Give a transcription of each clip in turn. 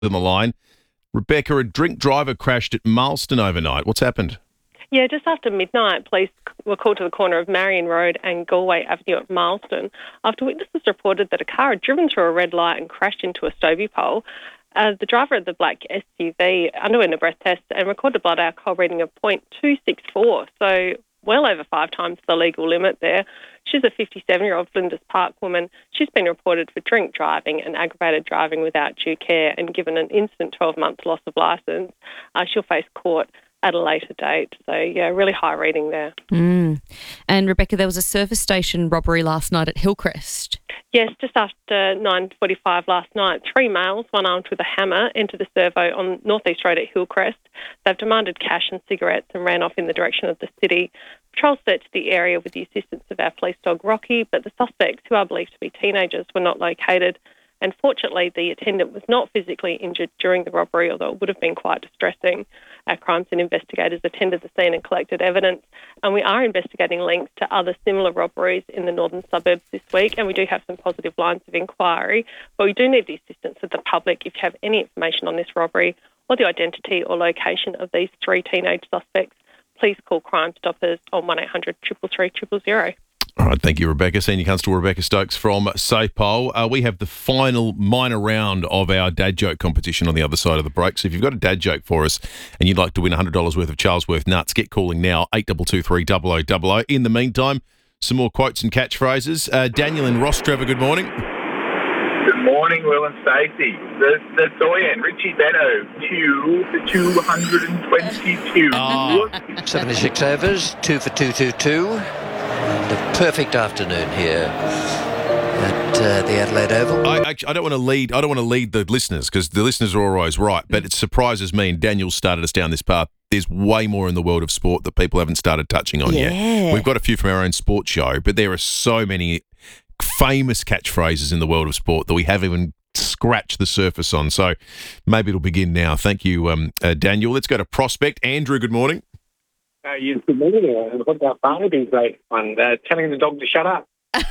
on the line. Rebecca, a drink driver crashed at Marston overnight. What's happened? Yeah, just after midnight, police were called to the corner of Marion Road and Galway Avenue at Marston after witnesses reported that a car had driven through a red light and crashed into a stovey pole. The driver of the black SUV underwent a breath test and recorded blood alcohol reading of 0.264, so well over 5 times the legal limit there. She's a 57-year-old Flinders Park woman. She's been reported for drink driving and aggravated driving without due care and given an instant 12-month loss of licence. She'll face court at a later date. So, yeah, really high reading there. And, Rebecca, there was a service station robbery last night at Hillcrest. Yes, just after 9:45 last night, 3 males, one armed with a hammer, entered the servo on North East Road at Hillcrest. They've demanded cash and cigarettes and ran off in the direction of the city. Patrol searched the area with the assistance of our police dog Rocky, but the suspects, who are believed to be teenagers, were not located. And fortunately, the attendant was not physically injured during the robbery, although it would have been quite distressing. Our crime scene investigators attended the scene and collected evidence, and we are investigating links to other similar robberies in the northern suburbs this week, and we do have some positive lines of inquiry, but we do need the assistance of the public. If you have any information on this robbery or the identity or location of these 3 teenage suspects, please call Crime Stoppers on 1800 333 000. All right, thank you, Rebecca. Senior Constable Rebecca Stokes from SAPOL. We have the final minor round of our dad joke competition on the other side of the break. So if you've got a dad joke for us and you'd like to win $100 worth of Charlesworth nuts, get calling now, 8223 0000. In the meantime, some more quotes and catchphrases. Daniel in Rostrevor, good morning. Good morning, Will and Stacey. The Doyen, Richie Benno, Q for 222. 76 overs, 2 for 222. And a perfect afternoon here at the Adelaide Oval. I don't want to lead. I don't want to lead the listeners because the listeners are always right. But it surprises me, and Daniel started us down this path. There's way more in the world of sport that people haven't started touching on yet. We've got a few from our own sports show, but there are so many famous catchphrases in the world of sport that we haven't even scratched the surface on. So maybe it'll begin now. Thank you, Daniel. Let's go to Prospect. Andrew, good morning. Yes, good morning. What about Barnaby's great one? Telling the dog to shut up.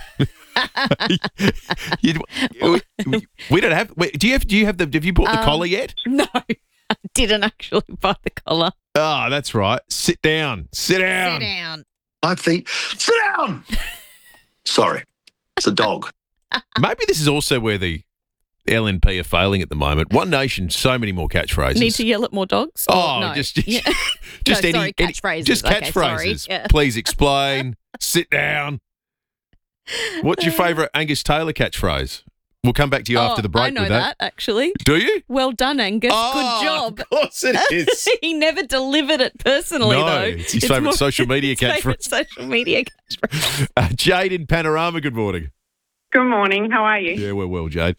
We don't have. Do you have the? Have you bought the collar yet? No, I didn't actually buy the collar. Oh, that's right. Sit down. Sit down. Sit down. I think, sit down. Sorry, it's a dog. Maybe this is also where the LNP are failing at the moment. One Nation, so many more catchphrases. Need to yell at more dogs? No. Just catchphrases. Just catchphrases. Okay, Please explain. Sit down. What's your favourite Angus Taylor catchphrase? We'll come back to you after the break. I know with that actually. Do you? Well done, Angus. Good job. Of course it is. He never delivered it personally, though. It's his favourite social media catchphrase. Social media catchphrase. Jade in Panorama, good morning. Good morning. How are you? Yeah, we're well, Jade.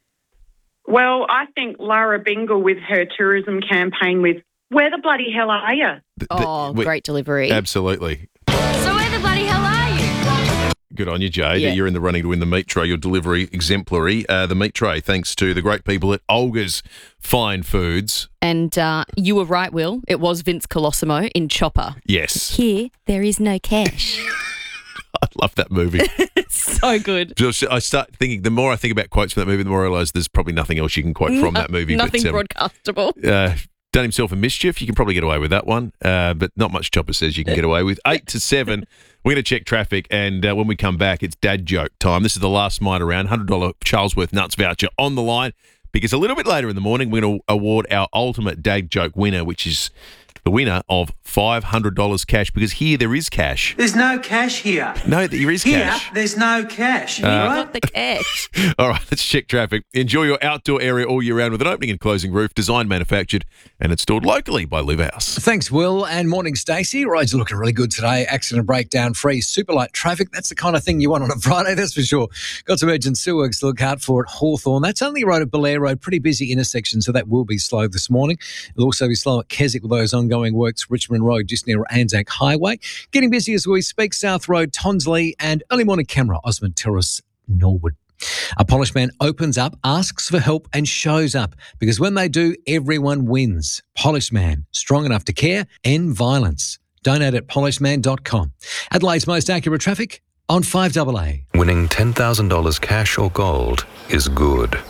Well, I think Lara Bingle with her tourism campaign with, where the bloody hell are you? Great delivery. Absolutely. So where the bloody hell are you? Good on you, Jade. Yeah. You're in the running to win the meat tray. Your delivery exemplary. The meat tray, thanks to the great people at Olga's Fine Foods. And you were right, Will. It was Vince Colosimo in Chopper. Yes. Here, there is no cash. I love that movie. It's so good. I start thinking, the more I think about quotes from that movie, the more I realise there's probably nothing else you can quote from that movie. Nothing broadcastable. Done himself a mischief. You can probably get away with that one, but not much Chopper says you can get away with. 8 to 7, we're going to check traffic, and when we come back, it's dad joke time. This is the last night around, $100 Charlesworth Nuts voucher on the line, because a little bit later in the morning, we're going to award our ultimate dad joke winner, which is the winner of $500 cash, because here there is cash. There's no cash here. No, there is cash. Here, there's no cash. Got the cash. All right, let's check traffic. Enjoy your outdoor area all year round with an opening and closing roof, designed, manufactured, and installed locally by Live House. Thanks, Will, and morning, Stacey. Roads are looking really good today. Accident breakdown free, super light traffic. That's the kind of thing you want on a Friday, that's for sure. Got some urgent sewer works to look out for at Hawthorn. That's only road at Belair Road, pretty busy intersection, so that will be slow this morning. It'll also be slow at Keswick with those ongoing works, Richmond Road just near Anzac Highway. Getting busy as we speak, South Road, Tonsley, and early morning camera, Osmond Terrace, Norwood. A polished man opens up, asks for help, and shows up, because when they do, everyone wins. Polished man, strong enough to care, end violence. Donate at polishedman.com. Adelaide's most accurate traffic on 5AA. Winning $10,000 cash or gold is good.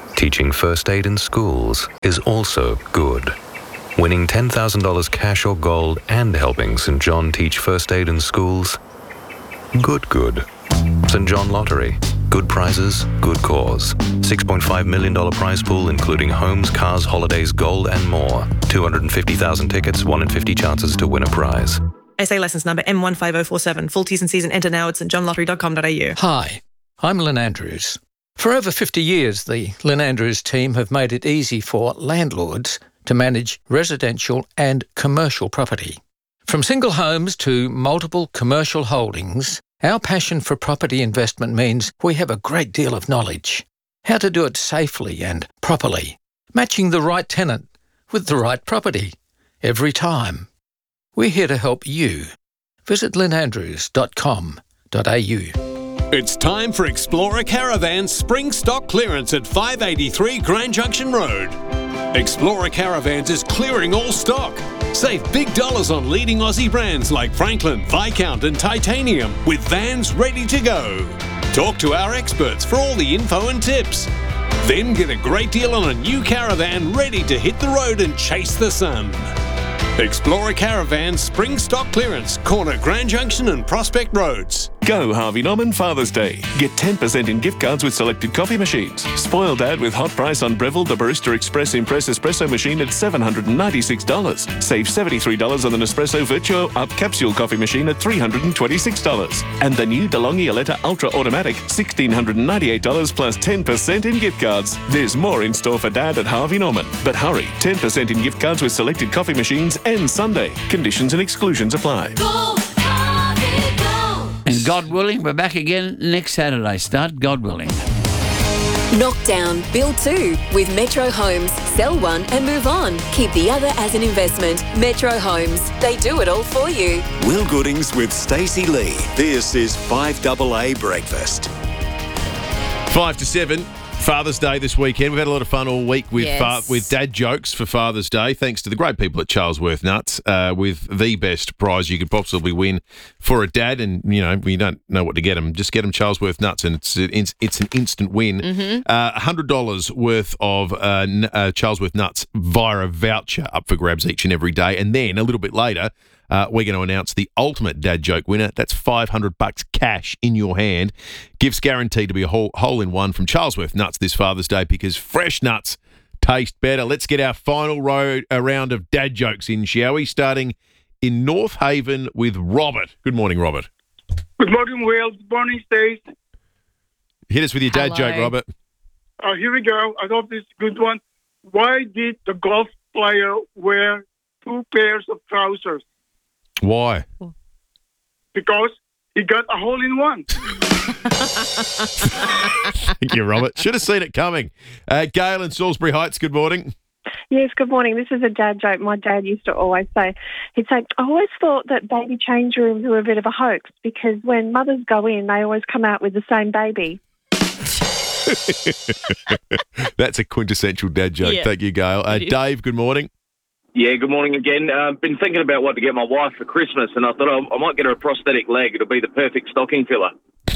Teaching first aid in schools is also good. Winning $10,000 cash or gold and helping St. John teach first aid in schools? Good. St. John Lottery. Good prizes, good cause. $6.5 million prize pool including homes, cars, holidays, gold and more. 250,000 tickets, 1 in 50 chances to win a prize. SA licence number M15047. Full T's and C's and enter now at stjohnlottery.com.au. Hi, I'm Lynn Andrews. For over 50 years, the Lynn Andrews team have made it easy for landlords to manage residential and commercial property. From single homes to multiple commercial holdings, our passion for property investment means we have a great deal of knowledge. How to do it safely and properly, matching the right tenant with the right property every time. We're here to help you. Visit lynnandrews.com.au. It's time for Explorer Caravan's spring stock clearance at 583 Grand Junction Road. Explorer Caravans is clearing all stock. Save big dollars on leading Aussie brands like Franklin, Viscount and Titanium with vans ready to go. Talk to our experts for all the info and tips. Then get a great deal on a new caravan ready to hit the road and chase the sun. Explorer Caravan Spring Stock Clearance, corner Grand Junction and Prospect Roads. Go Harvey Norman Father's Day. Get 10% in gift cards with selected coffee machines. Spoil Dad with hot price on Breville the Barista Express Impress Espresso machine at $796. Save $73 on the Nespresso Virtuo Up Capsule coffee machine at $326. And the new DeLonghi Aletta Ultra Automatic, $1,698 plus 10% in gift cards. There's more in store for Dad at Harvey Norman. But hurry, 10% in gift cards with selected coffee machines and Sunday. Conditions and exclusions apply. And God willing, we're back again next Saturday. Start, God willing. Knock down, build two with Metro Homes. Sell one and move on. Keep the other as an investment. Metro Homes. They do it all for you. Will Goodings with Stacey Lee. This is 5AA Breakfast. 5 to 7. Father's Day this weekend. We've had a lot of fun all week with with dad jokes for Father's Day, thanks to the great people at Charlesworth Nuts, with the best prize you could possibly win for a dad. And, you know, you don't know what to get them, just get them Charlesworth Nuts and it's an instant win. $100 worth of Charlesworth Nuts via a voucher up for grabs each and every day. And then a little bit later, we're going to announce the ultimate dad joke winner. That's $500 cash in your hand. Gifts guaranteed to be a hole in one from Charlesworth Nuts this Father's Day because fresh nuts taste better. Let's get our final round of dad jokes in, shall we? Starting in North Haven with Robert. Good morning, Robert. Good morning, Will. Good morning, Stace. Hit us with your dad joke, Robert. Here we go. I hope this is a good one. Why did the golf player wear 2 pairs of trousers? Why? Because he got a hole in one. Thank you, Robert. Should have seen it coming. Gail in Salisbury Heights, good morning. Yes, good morning. This is a dad joke my dad used to always say. He'd say, I always thought that baby change rooms were a bit of a hoax because when mothers go in, they always come out with the same baby. That's a quintessential dad joke. Yeah. Thank you, Gail. Dave, good morning. Yeah, good morning again. Been thinking about what to get my wife for Christmas, and I thought I might get her a prosthetic leg. It'll be the perfect stocking filler.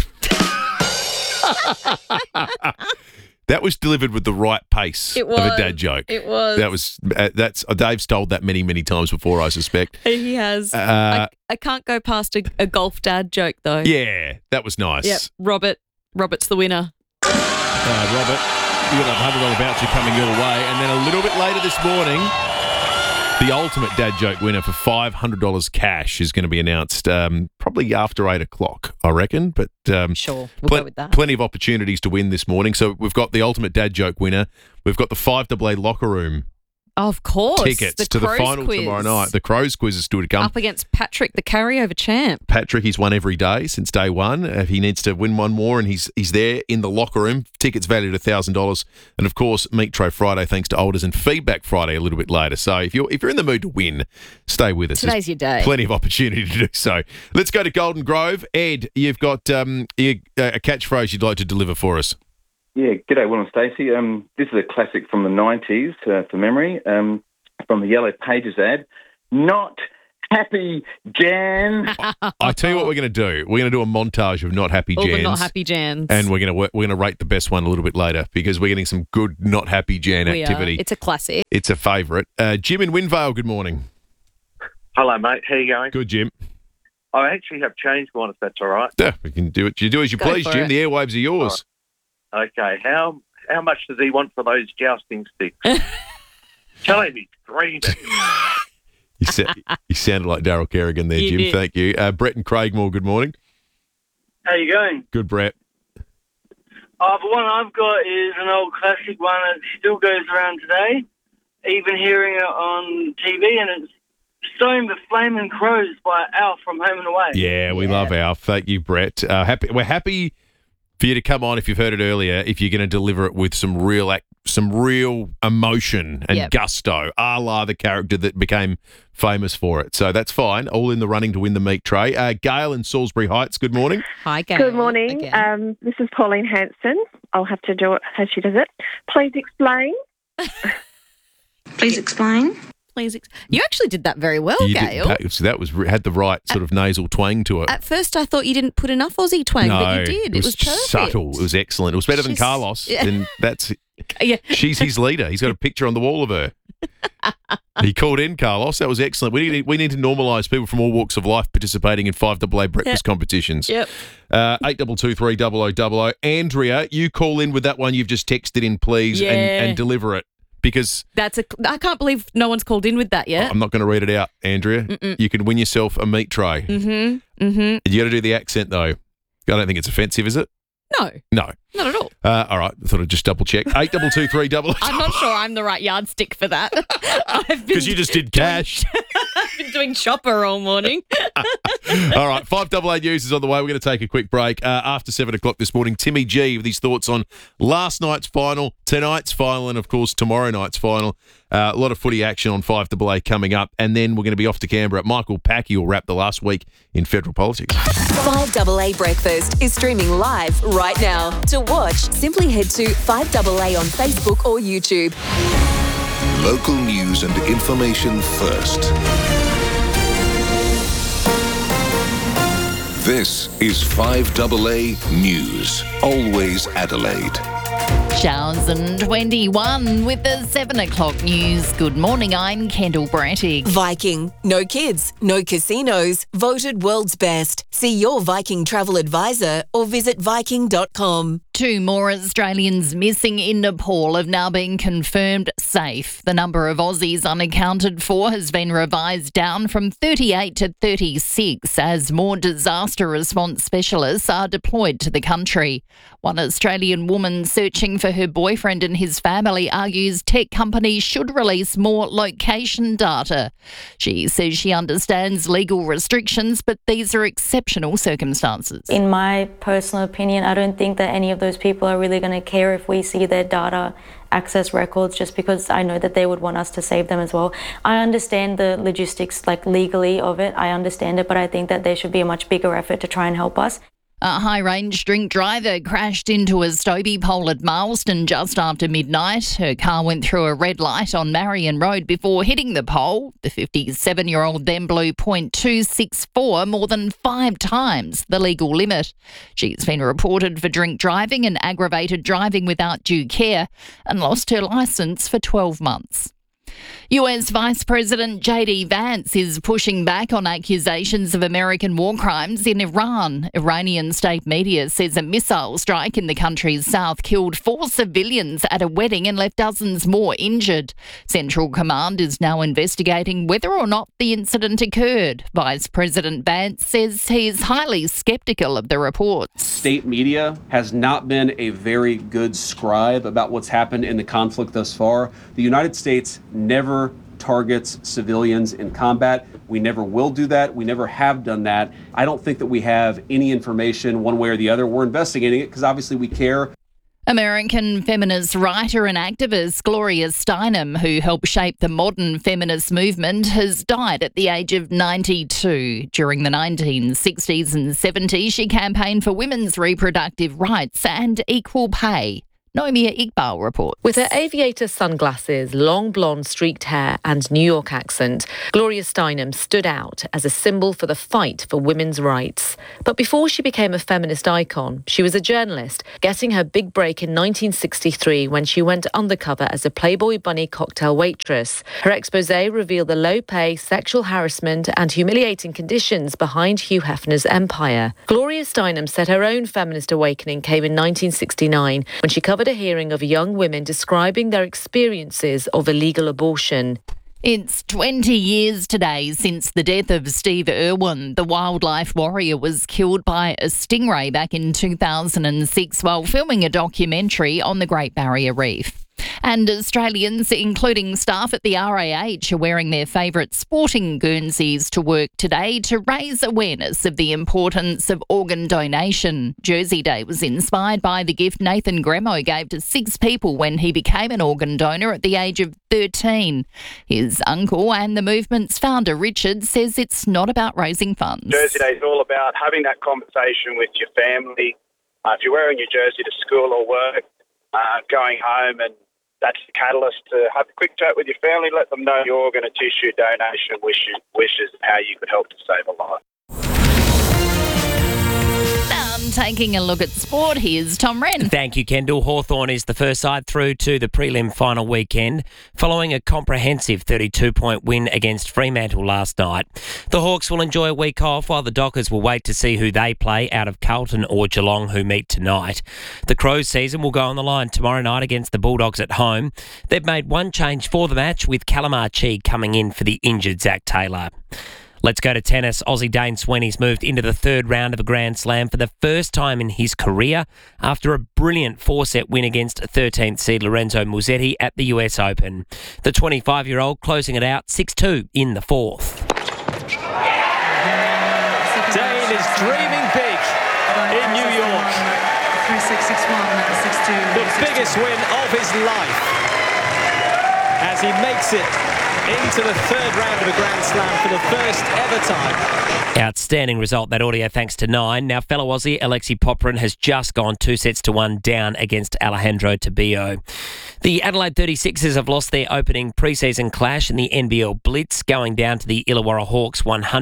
That was delivered with the right pace of a dad joke. It was. That's Dave's told that many times before, I suspect. He has. I can't go past a golf dad joke though. Yeah, that was nice. Yep, Robert's the winner. Robert, you got a $100 voucher coming your way, and then a little bit later this morning, the ultimate dad joke winner for $500 cash is going to be announced probably after 8 o'clock, I reckon. But sure, we'll go with that. Plenty of opportunities to win this morning. So we've got the ultimate dad joke winner. We've got the 5AA locker room. Of course. Tickets to the final quiz tomorrow night. The Crows quiz is still to come. Up against Patrick, the carryover champ. Patrick, he's won every day since day one. He needs to win one more, and he's there in the locker room. Tickets valued at $1,000. And, of course, Meat Tray Friday thanks to Alders and Feedback Friday a little bit later. So if you're in the mood to win, stay with us. Today's your day. Plenty of opportunity to do so. Let's go to Golden Grove. Ed, you've got a catchphrase you'd like to deliver for us. Yeah, g'day, Will and Stacey. This is a classic from the 90s, for memory, from the Yellow Pages ad. Not happy Jan. I tell you what we're going to do. We're going to do a montage of not happy All Jans. the not happy Jans. And we're going to rate the best one a little bit later because we're getting some good not happy Jan activity. It's a classic. It's a favourite. Jim in Windvale, good morning. Hello, mate. How you going? Good, Jim. I actually have changed one, if that's all right. Yeah, we can do it. You do as you Go please, for Jim. it. The airwaves are yours. Okay. How much does he want for those jousting sticks? Telling me, screaming. You sounded like Daryl Kerrigan there, You Jim. did. Thank you. Brett and Craigmore, good morning. How you going? Good, Brett. The one I've got is an old classic one that still goes around today. Even hearing it on TV, and it's Stone the Flaming Crows by Alf from Home and Away. Yeah, we love Alf. Thank you, Brett. We're happy for you to come on if you've heard it earlier. If you're going to deliver it with some real emotion and gusto, a la the character that became famous for it. So that's fine. All in the running to win the meat tray. Gail in Salisbury Heights. Good morning. Hi, Gail. Good morning. This is Pauline Hanson. I'll have to do it how she does it. Please explain. Please explain. You actually did that very well, Gail. That was had the right sort of nasal twang to it. At first, I thought you didn't put enough Aussie twang, but you did. It was perfect. subtle. It was excellent. It was better than She's- Carlos. yeah. And that's Yeah. she's his leader. He's got a picture on the wall of her. He called in Carlos. That was excellent. We need to normalise people from all walks of life participating in 5AA breakfast competitions. Yep. 8223 Andrea, you call in with that one you've just texted in, please, Yeah. and deliver it because I can't believe no one's called in with that yet. I'm not going to read it out, Andrea. Mm-mm. You can win yourself a meat tray. Mm-hmm. Mm-hmm. You got to do the accent though. I don't think it's offensive, is it? No. No. Not at all. All right. I thought I'd just double check. 8223 I'm not sure I'm the right yardstick for that. because you just did cash. I've been doing shopper all morning. All right, 5AA News is on the way. We're going to take a quick break. After 7 o'clock this morning, Timmy G with his thoughts on last night's final, tonight's final, and, of course, tomorrow night's final. A lot of footy action on 5AA coming up. And then we're going to be off to Canberra. Michael Packy will wrap the last week in federal politics. 5AA Breakfast is streaming live right now. To watch, simply head to 5AA on Facebook or YouTube. Local news and information first. This is 5AA News. Always Adelaide. Showers and 21 with the 7 o'clock news. Good morning, I'm Kendall Brattig. Viking. No kids, no casinos. Voted world's best. See your Viking travel advisor or visit Viking.com. 2 more Australians missing in Nepal have now been confirmed safe. The number of Aussies unaccounted for has been revised down from 38 to 36 as more disaster response specialists are deployed to the country. One Australian woman searching for her boyfriend and his family argues tech companies should release more location data. She says she understands legal restrictions, but these are exceptional circumstances. In my personal opinion, I don't think that any of those people are really going to care if we see their data access records, just because I know that they would want us to save them as well. I understand the logistics, like legally of it, I understand it, but I think that there should be a much bigger effort to try and help us. A high-range drink driver crashed into a Stobie pole at Marlston just after midnight. Her car went through a red light on Marion Road before hitting the pole. The 57-year-old then blew .264, more than 5 times the legal limit. She's been reported for drink driving and aggravated driving without due care and lost her licence for 12 months. US Vice President J.D. Vance is pushing back on accusations of American war crimes in Iran. Iranian state media says a missile strike in the country's south killed 4 civilians at a wedding and left dozens more injured. Central Command is now investigating whether or not the incident occurred. Vice President Vance says he is highly sceptical of the reports. State media has not been a very good scribe about what's happened in the conflict thus far. The United States never targets civilians in combat. We never will do that. We never have done that. I don't think that we have any information one way or the other. We're investigating it because obviously we care. American feminist writer and activist Gloria Steinem, who helped shape the modern feminist movement, has died at the age of 92. During the 1960s and 70s, she campaigned for women's reproductive rights and equal pay. Nomia Iqbal reports. With her aviator sunglasses, long blonde streaked hair and New York accent, Gloria Steinem stood out as a symbol for the fight for women's rights. But before she became a feminist icon, she was a journalist, getting her big break in 1963 when she went undercover as a Playboy Bunny cocktail waitress. Her exposé revealed the low pay, sexual harassment and humiliating conditions behind Hugh Hefner's empire. Gloria Steinem said her own feminist awakening came in 1969 when she covered a hearing of young women describing their experiences of illegal abortion. It's 20 years today since the death of Steve Irwin. The wildlife warrior was killed by a stingray back in 2006 while filming a documentary on the Great Barrier Reef. And Australians, including staff at the RAH, are wearing their favourite sporting Guernseys to work today to raise awareness of the importance of organ donation. Jersey Day was inspired by the gift Nathan Gremo gave to 6 people when he became an organ donor at the age of 13. His uncle and the movement's founder, Richard, says it's not about raising funds. Jersey Day is all about having that conversation with your family. If you're wearing your jersey to school or work, going home, and that's the catalyst to have a quick chat with your family, let them know your organ and tissue donation wishes and how you could help to save a life. Taking a look at sport, here's Tom Wren. Thank you, Kendall. Hawthorn is the first side through to the prelim final weekend, following a comprehensive 32-point win against Fremantle last night. The Hawks will enjoy a week off, while the Dockers will wait to see who they play out of Carlton or Geelong, who meet tonight. The Crows' season will go on the line tomorrow night against the Bulldogs at home. They've made one change for the match, with Callum Archie coming in for the injured Zach Taylor. Let's go to tennis. Aussie Dane Sweeney's moved into the third round of a Grand Slam for the first time in his career after a brilliant 4-set win against 13th seed Lorenzo Musetti at the US Open. The 25-year-old closing it out 6-2 in the fourth. Dane is dreaming big in New York. 3-6, 6-1, 6-2. The biggest win of his life as he makes it into the third round of a Grand Slam for the first ever time. Outstanding result, that audio, thanks to Nine. Now, fellow Aussie Alexei Popyrin has just gone 2-1 down against Alejandro Tobio. The Adelaide 36ers have lost their opening pre-season clash in the NBL Blitz, going down to the Illawarra Hawks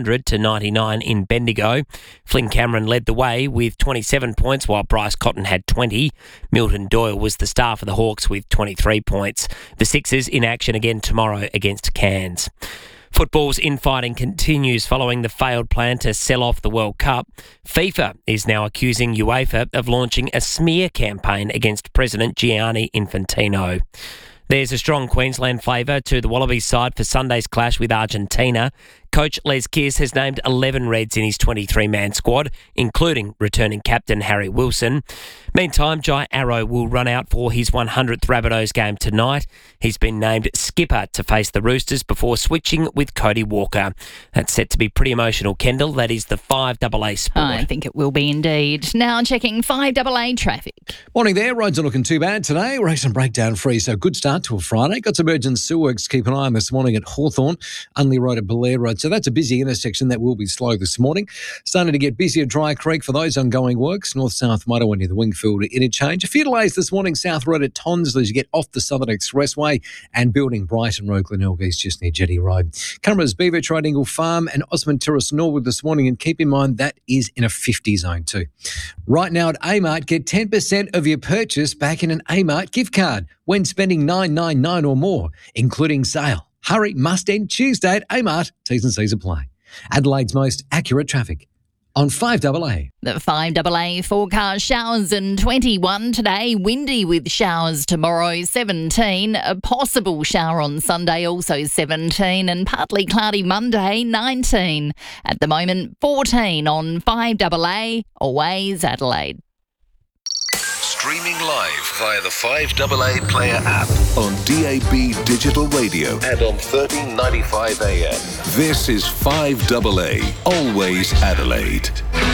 100-99 in Bendigo. Flynn Cameron led the way with 27 points, while Bryce Cotton had 20. Milton Doyle was the star for the Hawks with 23 points. The Sixers in action again tomorrow against Cairns. Football's infighting continues following the failed plan to sell off the World Cup. FIFA is now accusing UEFA of launching a smear campaign against President Gianni Infantino. There's a strong Queensland flavour to the Wallabies side for Sunday's clash with Argentina. Coach Les Kiss has named 11 Reds in his 23-man squad, including returning captain Harry Wilson. Meantime, Jai Arrow will run out for his 100th Rabbitohs game tonight. He's been named skipper to face the Roosters before switching with Cody Walker. That's set to be pretty emotional, Kendall. That is the 5AA Sport. I think it will be indeed. Now checking 5AA traffic. Morning there. Roads are looking too bad today. We're actually breakdown free, so good start to a Friday. Got some urgent sewer works to keep an eye on this morning at Hawthorn, Unley Road at Blair Road. So that's a busy intersection that will be slow this morning. Starting to get busy at Dry Creek for those ongoing works. North-south motorway near the Wingfield interchange. A few delays this morning. South Road at Tonsley as you get off the Southern Expressway, and building Brighton Road, Glenelg East just near Jetty Road. Cameras, Beaver Tradingle Farm and Osmond Terrace Norwood this morning, and keep in mind that is in a 50 zone too. Right now at Amart, get 10% of your purchase back in an Amart gift card when spending $9.99 or more, including sale. Hurry, must end Tuesday at Amart. T's and C's apply. Adelaide's most accurate traffic on 5AA. The 5AA forecast: showers and 21 today, windy with showers tomorrow, 17, a possible shower on Sunday, also 17, and partly cloudy Monday, 19. At the moment, 14 on 5AA, always Adelaide. Streaming live via the 5AA Player app on DAB Digital Radio and on 1395 AM. This is 5AA, always Adelaide.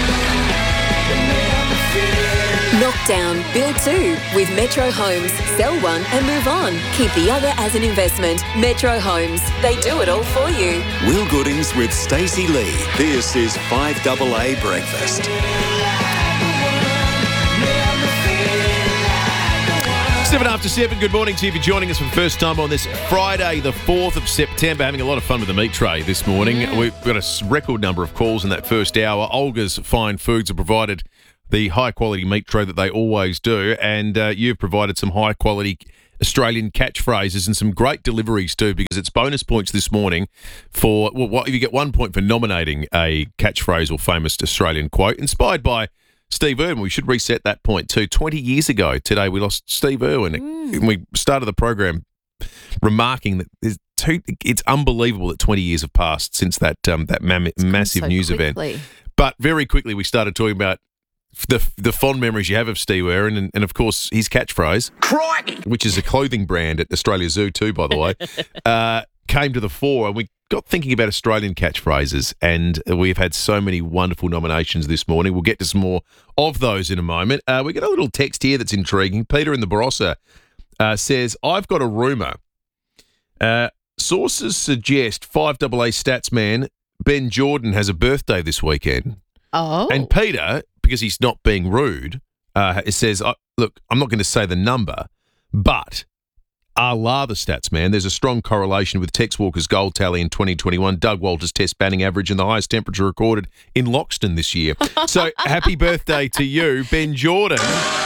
Knockdown, build 2 with Metro Homes. Sell one and move on. Keep the other as an investment. Metro Homes. They do it all for you. Will Goodings with Stacey Lee. This is 5AA Breakfast. 7 after 7, good morning to you if you're joining us for the first time on this Friday, the 4th of September. Having a lot of fun with the meat tray this morning. We've got a record number of calls in that first hour. Olga's Fine Foods have provided the high-quality meat tray that they always do, and you've provided some high-quality Australian catchphrases and some great deliveries too, because it's bonus points this morning for, well, you get 1 point for nominating a catchphrase or famous Australian quote inspired by Steve Irwin. We should reset that point too. 20 years ago today, we lost Steve Irwin. And we started the program remarking that it's unbelievable that 20 years have passed since that massive news event. But very quickly, we started talking about the fond memories you have of Steve Irwin and of course, his catchphrase, "Crikey!" which is a clothing brand at Australia Zoo too, by the way, came to the fore. And we got thinking about Australian catchphrases, and we've had so many wonderful nominations this morning. We'll get to some more of those in a moment. We got a little text here that's intriguing. Peter in the Barossa says, I've got a rumour. Sources suggest 5AA stats man Ben Jordan has a birthday this weekend. Oh. And Peter, because he's not being rude, it says, look, I'm not going to say the number, but a la the stats man, there's a strong correlation with Tex Walker's goal tally in 2021, Doug Walter's test batting average, and the highest temperature recorded in Loxton this year. So happy birthday to you, Ben Jordan.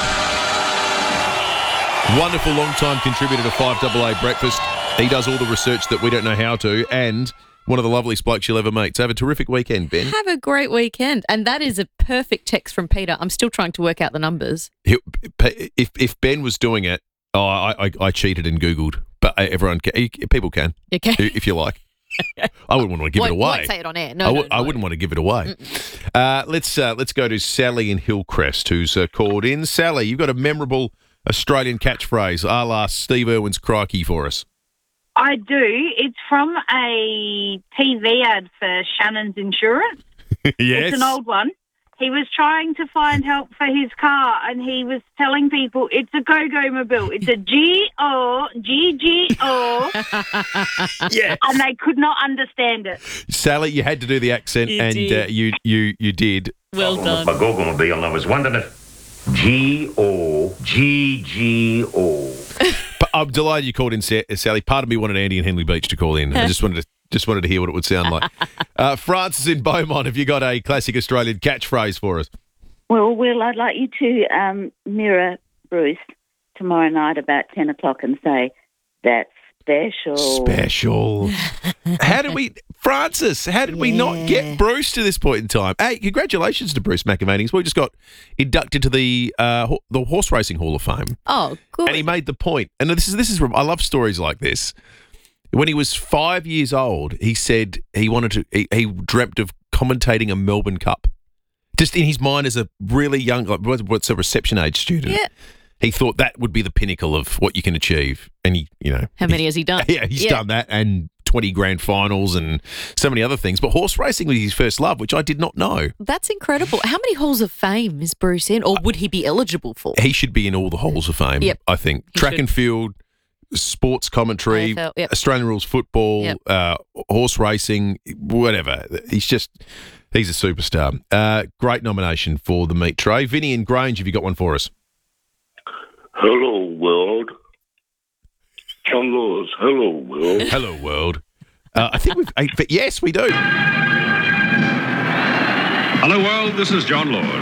Wonderful long-time contributor to 5AA Breakfast. He does all the research that we don't know how to, and one of the loveliest blokes you'll ever meet. So have a terrific weekend, Ben. Have a great weekend. And that is a perfect text from Peter. I'm still trying to work out the numbers. If Ben was doing it, I cheated and Googled, but people can. You can. If you like. I wouldn't want to give it away. Won't say it on air. No, I wouldn't want to give it away. Let's go to Sally in Hillcrest, who's called in. Sally, you've got a memorable Australian catchphrase, a la Steve Irwin's crikey for us. I do. It's from a TV ad for Shannon's Insurance. Yes. It's an old one. He was trying to find help for his car, and he was telling people it's a go-go mobile. It's a G-O-G-G-O. Yeah. And they could not understand it. Sally, you had to do the accent, you did. Well done. A go-go mobile, and I was wondering if G-O-G-G-O. But I'm delighted you called in, Sally. Part of me wanted Andy and Henley Beach to call in. I just wanted to hear what it would sound like. Francis in Beaumont, have you got a classic Australian catchphrase for us? Well, Will, I'd like you to mirror Bruce tomorrow night about 10 o'clock and say, that's special. Special. How did we not get Bruce to this point in time? Hey, congratulations to Bruce McAvaney. We just got inducted to the Horse Racing Hall of Fame. Oh, good. And he made the point. And this is I love stories like this. When he was 5 years old, he said he dreamt of commentating a Melbourne Cup. Just in his mind as a really young, what's a reception age student. Yeah. He thought that would be the pinnacle of what you can achieve. And how many has he done? Yeah, he's done that and 20 grand finals and so many other things. But horse racing was his first love, which I did not know. That's incredible. How many halls of fame is Bruce in, or would he be eligible for? He should be in all the halls of fame, I think. Track and field, sports commentary, AFL, Australian rules football, horse racing, whatever. He's a superstar. Great nomination for the meat tray. Vinny and Grange, have you got one for us? Hello, world. John Laws. Hello, world. Hello, world. I think yes, we do. Hello, world. This is John Laws.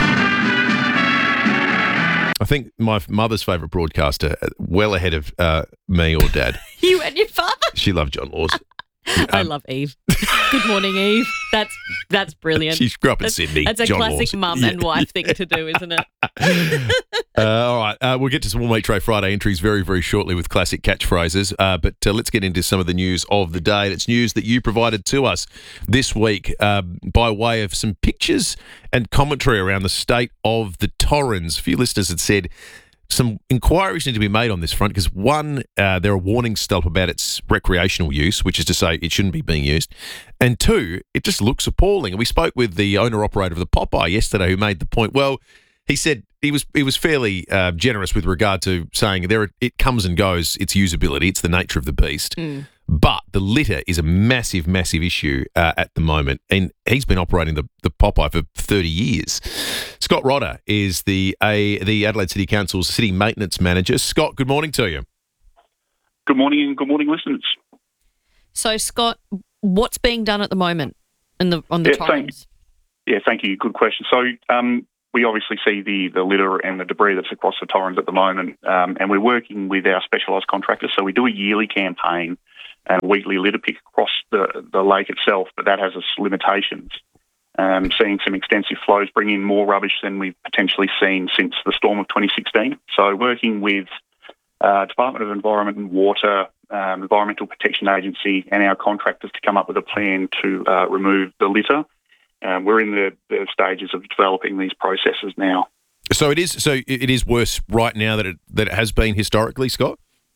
I think my mother's favourite broadcaster, well ahead of me or Dad. You and your father? She loved John Laws. I love Eve. Good morning, Eve. That's brilliant. She grew up in Sydney. That's a John classic Laws. mum and wife thing to do, isn't it? All right. We'll get to some more Meat Tray Friday entries very, very shortly with classic catchphrases. But let's get into some of the news of the day. It's news that you provided to us this week by way of some pictures and commentary around the state of the Torrens. A few listeners had said some inquiries need to be made on this front because, one, there are warnings still up about its recreational use, which is to say it shouldn't be being used. And two, it just looks appalling. And we spoke with the owner-operator of the Popeye yesterday who made the point, well, he said he was fairly generous with regard to saying it comes and goes, its usability, it's the nature of the beast. But the litter is a massive, massive issue at the moment, and he's been operating the Popeye for 30 years. Scott Rodder is the Adelaide City Council's City Maintenance Manager. Scott, good morning to you. Good morning, and good morning, listeners. So, Scott, what's being done at the moment on the Torrens? Thank you. Good question. So, we obviously see the litter and the debris that's across the Torrens at the moment, and we're working with our specialised contractors. So we do a yearly campaign and weekly litter pick across the lake itself, but that has its limitations. Seeing some extensive flows bring in more rubbish than we've potentially seen since the storm of 2016. So working with Department of Environment and Water, Environmental Protection Agency and our contractors to come up with a plan to remove the litter. We're in the stages of developing these processes now. So it is worse right now than it has been historically, Scott?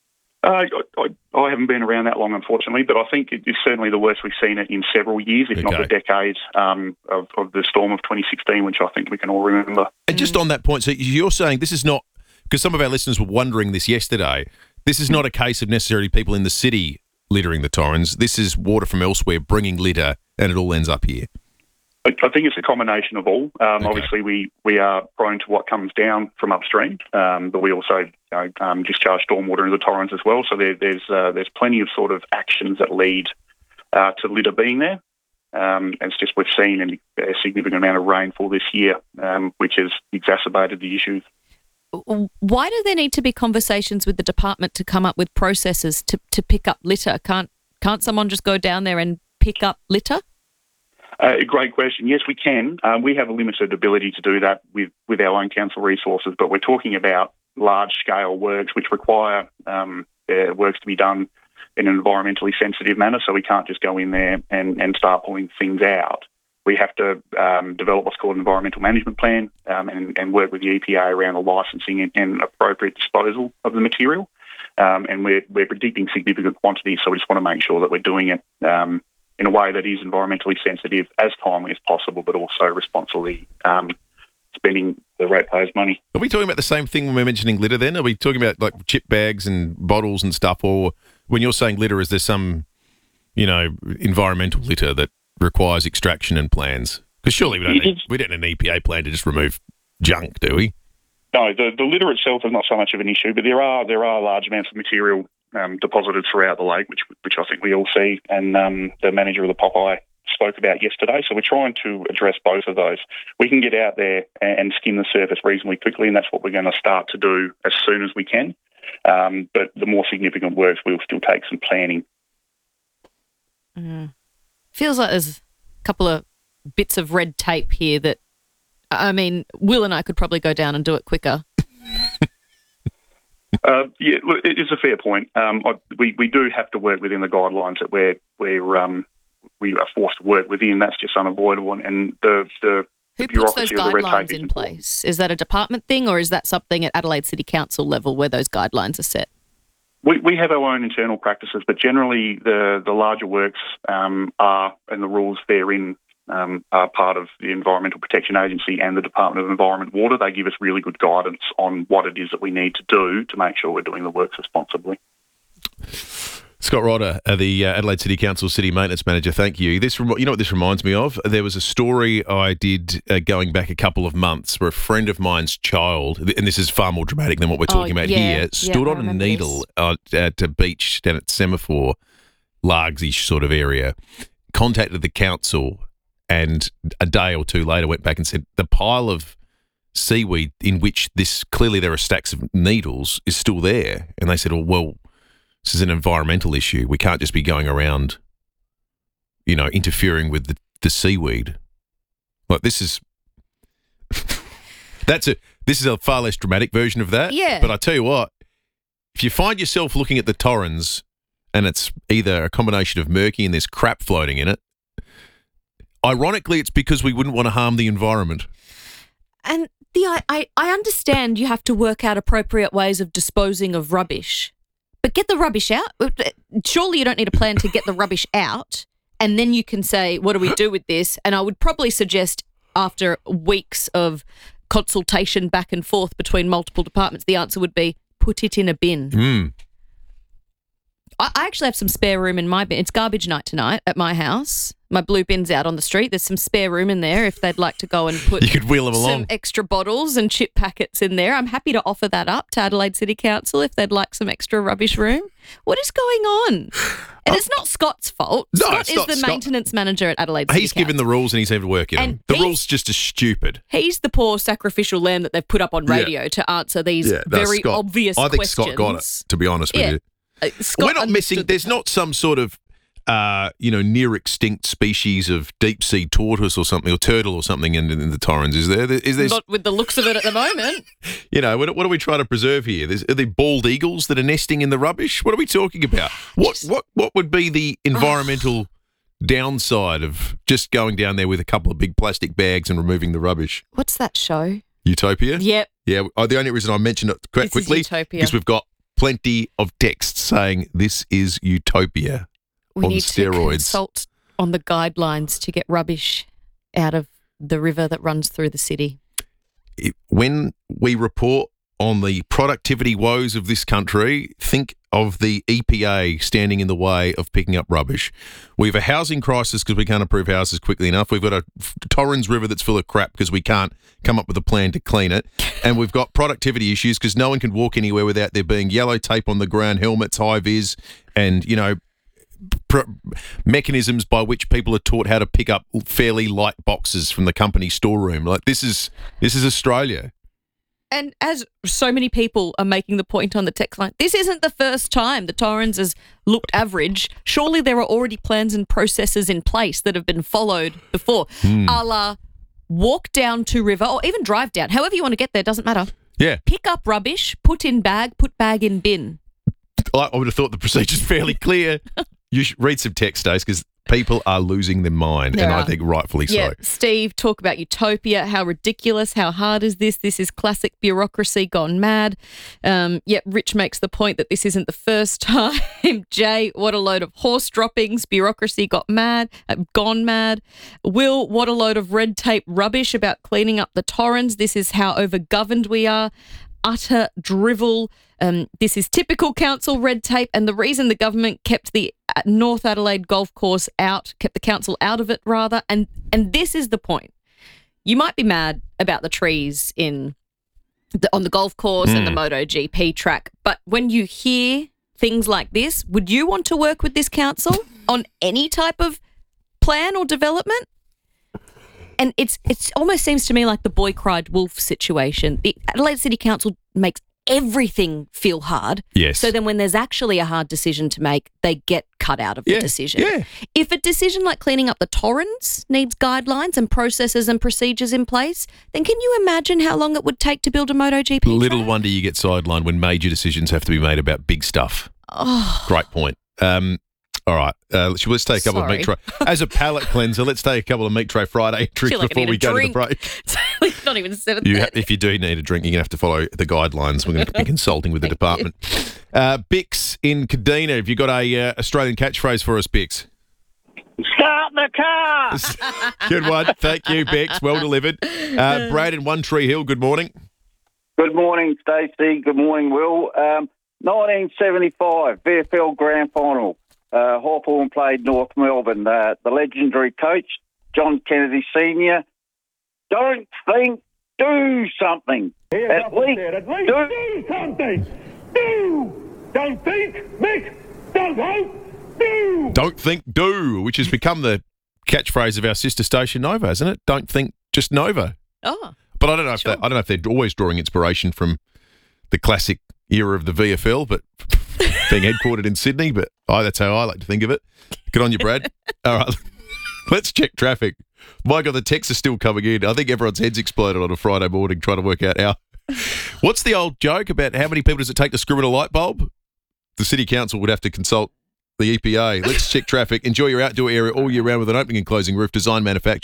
I haven't been around that long, unfortunately, but I think it is certainly the worst we've seen it in several years, if not the decades of the storm of 2016, which I think we can all remember. And just on that point, so you're saying this is not, because some of our listeners were wondering this yesterday, this is not a case of necessarily people in the city littering the Torrens. This is water from elsewhere bringing litter, and it all ends up here. I think it's a combination of all. Obviously, we are prone to what comes down from upstream, but we also discharge stormwater into the Torrens as well. So there's plenty of sort of actions that lead to litter being there. It's just we've seen a significant amount of rainfall this year, which has exacerbated the issues. Why do there need to be conversations with the department to come up with processes to pick up litter? Can't someone just go down there and pick up litter? Great question. Yes, we can. We have a limited ability to do that with our own council resources, but we're talking about large-scale works which require works to be done in an environmentally sensitive manner, so we can't just go in there and start pulling things out. We have to develop what's called an environmental management plan and work with the EPA around the licensing and appropriate disposal of the material. And we're predicting significant quantities, so we just want to make sure that we're doing it in a way that is environmentally sensitive, as timely as possible, but also responsibly spending the ratepayers' money. Are we talking about the same thing when we're mentioning litter then? Are we talking about like chip bags and bottles and stuff? Or when you're saying litter, is there some, environmental litter that requires extraction and plans? Because surely we don't need an EPA plan to just remove junk, do we? No, the litter itself is not so much of an issue, but there are large amounts of material deposited throughout the lake, which I think we all see, and the manager of the Popeye spoke about yesterday. So we're trying to address both of those. We can get out there and skim the surface reasonably quickly, and that's what we're going to start to do as soon as we can. But the more significant works will still take some planning. Feels like there's a couple of bits of red tape here that, Will and I could probably go down and do it quicker. Look, it is a fair point. We do have to work within the guidelines that we are forced to work within. That's just unavoidable. And the Who puts those guidelines in place? Is that a department thing, or is that something at Adelaide City Council level where those guidelines are set? We have our own internal practices, but generally the larger works are, and the rules therein are part of the Environmental Protection Agency and the Department of Environment and Water. They give us really good guidance on what it is that we need to do to make sure we're doing the works responsibly. Scott Rodder, the Adelaide City Council City Maintenance Manager, thank you. You know what this reminds me of? There was a story I did going back a couple of months where a friend of mine's child, and this is far more dramatic than what we're talking about here, stood on a needle at a beach down at Semaphore, Largs-ish sort of area, contacted the council, and a day or two later went back and said the pile of seaweed in which clearly there are stacks of needles is still there. And they said, well, this is an environmental issue. We can't just be going around, interfering with the seaweed. Like this is this is a far less dramatic version of that. Yeah. But I tell you what, if you find yourself looking at the Torrens and it's either a combination of murky and there's crap floating in it, ironically, it's because we wouldn't want to harm the environment. And I understand you have to work out appropriate ways of disposing of rubbish, but get the rubbish out. Surely you don't need a plan to get the rubbish out, and then you can say, what do we do with this? And I would probably suggest after weeks of consultation back and forth between multiple departments, the answer would be put it in a bin. I actually have some spare room in my bin. It's garbage night tonight at my house. My blue bin's out on the street. There's some spare room in there if they'd like to go and put You could wheel them some along. extra bottles and chip packets in there. I'm happy to offer that up to Adelaide City Council if they'd like some extra rubbish room. What is going on? And it's not Scott's fault. No, Scott it's is not the Scott. maintenance manager at Adelaide City He's Council. given the rules and he's having to work in them. And The he's- rules just are stupid. He's the poor sacrificial lamb that they've put up on radio to answer these very Scott. obvious I think questions. Scott got it, to be honest with you. Scott We're not missing. understood There's not some sort of, near extinct species of deep sea tortoise or something, or turtle or something in the Torrens. Is there? Is there? Not with the looks of it at the moment. What are we trying to preserve here? Are there bald eagles that are nesting in the rubbish? What are we talking about? What would be the environmental downside of just going down there with a couple of big plastic bags and removing the rubbish? What's that show? Utopia? Yep. Yeah. The only reason I mentioned it quite This is quickly Utopia. because we've got plenty of texts saying this is Utopia We on need to steroids. consult on the guidelines to get rubbish out of the river that runs through the city. When we report on the productivity woes of this country, think of the EPA standing in the way of picking up rubbish. We have a housing crisis because we can't approve houses quickly enough. We've got a Torrens River that's full of crap because we can't come up with a plan to clean it. And we've got productivity issues because no one can walk anywhere without there being yellow tape on the ground, helmets, high-vis, and, mechanisms by which people are taught how to pick up fairly light boxes from the company storeroom. Like this is Australia. And as so many people are making the point on the text line, this isn't the first time the Torrens has looked average. Surely there are already plans and processes in place that have been followed before. A la walk down to river or even drive down. However you want to get there, doesn't matter. Yeah. Pick up rubbish, put in bag, put bag in bin. I would have thought the procedure's fairly clear. You should read some text, Stace, because people are losing their mind, There and I are. think rightfully Yeah, so. Steve, talk about Utopia. How ridiculous, how hard is this? This is classic bureaucracy gone mad. Rich makes the point that this isn't the first time. Jay, what a load of horse droppings. Bureaucracy gone mad. Will, what a load of red tape rubbish about cleaning up the Torrens. This is how overgoverned we are. Utter drivel. This is typical council red tape, and the reason the government kept the North Adelaide golf course out, kept the council out of it rather, and this is the point. You might be mad about the trees on the golf course and the MotoGP track, but when you hear things like this, would you want to work with this council on any type of plan or development? And it's almost seems to me like the boy cried wolf situation. The Adelaide City Council makes everything feel hard. Yes. So then when there's actually a hard decision to make, they get cut out of the decision. Yeah. If a decision like cleaning up the Torrens needs guidelines and processes and procedures in place, then can you imagine how long it would take to build a MotoGP? Little wonder you get sidelined when major decisions have to be made about big stuff. Oh. Great point. All right, let's take a couple of meat tray. As a palate cleanser, let's take a couple of Meat Tray Friday entries Feel like I before need we a go drink. to the break. It's not even 7:30. If you do need a drink, you're going to have to follow the guidelines. We're going to be consulting with the department. Bix in Kadina, have you got a Australian catchphrase for us, Bix? Start the car. Good one. Thank you, Bix. Well delivered. Brad in One Tree Hill, good morning. Good morning, Stacey. Good morning, Will. 1975 VFL Grand Final. Hawthorn played North Melbourne. The legendary coach, John Kennedy Sr. Don't think, do something. At least do something. Do. Don't think, Mick. Don't hope. Do. Don't think, do, which has become the catchphrase of our sister station Nova, hasn't it? Don't think, just Nova. Oh. But I don't know if they're always drawing inspiration from the classic era of the VFL, but being headquartered in Sydney. But that's how I like to think of it. Good on you, Brad. All right, let's check traffic. My God, the texts are still coming in. I think everyone's heads exploded on a Friday morning trying to work out how. What's the old joke about how many people does it take to screw in a light bulb? The City Council would have to consult the EPA. Let's check traffic. Enjoy your outdoor area all year round with an opening and closing roof, designed, manufactured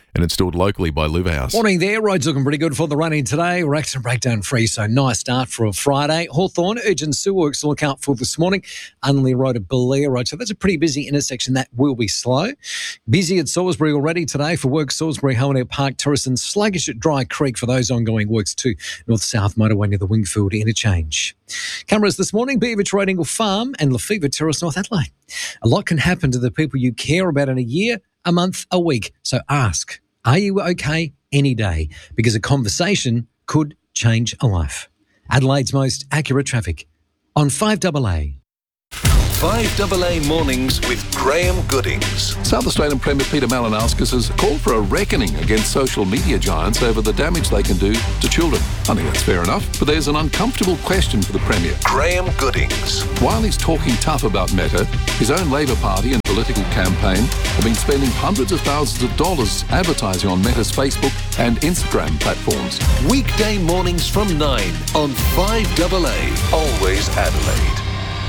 and installed locally by Liverhouse. Morning there. Roads looking pretty good for the running today. We're accident breakdown free, so nice start for a Friday. Hawthorn, urgent sewer works to look out for this morning. Unley Road at Belair Road. So that's a pretty busy intersection. That will be slow. Busy at Salisbury already today for work. Salisbury, Honeydale Park, Terrace, and sluggish at Dry Creek for those ongoing works too. North-south motorway near the Wingfield interchange. Cameras this morning, Beaverage Road, Ingle Farm and Lefevre Terrace, North Adelaide. A lot can happen to the people you care about in a year, a month, a week. So ask, are you okay any day? Because a conversation could change a life. Adelaide's most accurate traffic on 5AA. 5AA Mornings with Graham Goodings. South Australian Premier Peter Malinauskas has called for a reckoning against social media giants over the damage they can do to children. I think that's fair enough, but there's an uncomfortable question for the Premier. Graham Goodings. While he's talking tough about Meta, his own Labor Party and political campaign have been spending hundreds of thousands of dollars advertising on Meta's Facebook and Instagram platforms. Weekday mornings from 9 on 5AA. Always Adelaide.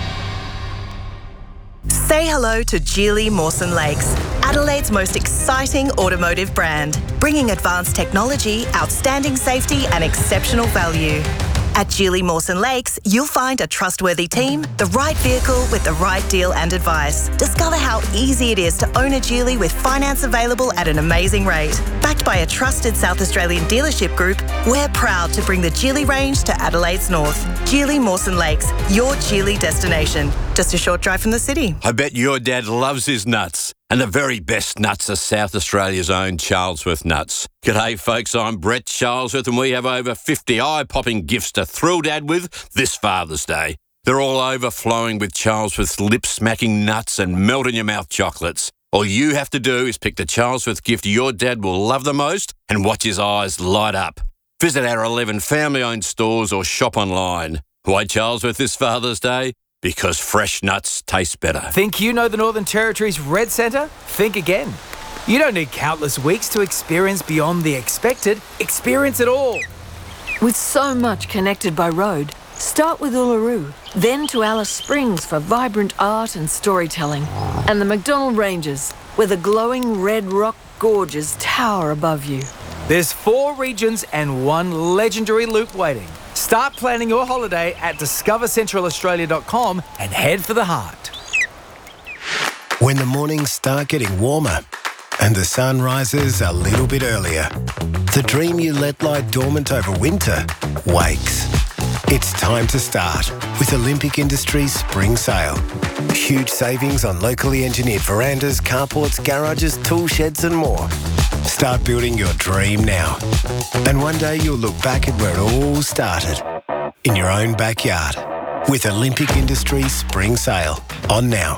Say hello to Geely Mawson Lakes, Adelaide's most exciting automotive brand, bringing advanced technology, outstanding safety and exceptional value. At Geely Mawson Lakes, you'll find a trustworthy team, the right vehicle with the right deal and advice. Discover how easy it is to own a Geely with finance available at an amazing rate. Backed by a trusted South Australian dealership group, we're proud to bring the Geely range to Adelaide's north. Geely Mawson Lakes, your Geely destination. Just a short drive from the city. I bet your dad loves his nuts. And the very best nuts are South Australia's own Charlesworth nuts. G'day folks, I'm Brett Charlesworth and we have over 50 eye-popping gifts to thrill Dad with this Father's Day. They're all overflowing with Charlesworth's lip-smacking nuts and melt-in-your-mouth chocolates. All you have to do is pick the Charlesworth gift your dad will love the most and watch his eyes light up. Visit our 11 family-owned stores or shop online. Why Charlesworth this Father's Day? Because fresh nuts taste better. Think you know the Northern Territory's Red Centre? Think again. You don't need countless weeks to experience beyond the expected. Experience it all. With so much connected by road, start with Uluru, then to Alice Springs for vibrant art and storytelling, and the McDonnell Ranges, where the glowing red rock gorges tower above you. There's 4 regions and 1 legendary loop waiting. Start planning your holiday at discovercentralaustralia.com and head for the heart. When the mornings start getting warmer and the sun rises a little bit earlier, the dream you let lie dormant over winter wakes. It's time to start with Olympic Industries Spring Sale. Huge savings on locally engineered verandas, carports, garages, tool sheds and more. Start building your dream now. And one day you'll look back at where it all started. In your own backyard. With Olympic Industries Spring Sale. On now.